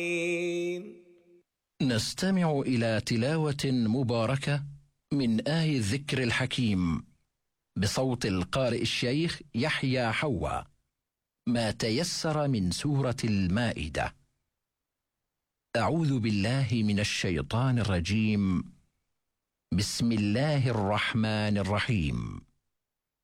نستمع إلى تلاوة مباركة من آي الذكر الحكيم بصوت القارئ الشيخ يحيى حوا، ما تيسر من سورة المائدة. أعوذ بالله من الشيطان الرجيم. بسم الله الرحمن الرحيم.